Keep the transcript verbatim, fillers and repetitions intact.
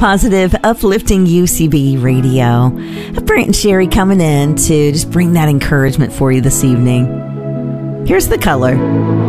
positive, uplifting U C B radio. Brent and Sherry coming in to just bring that encouragement for you this evening. Here's The Color.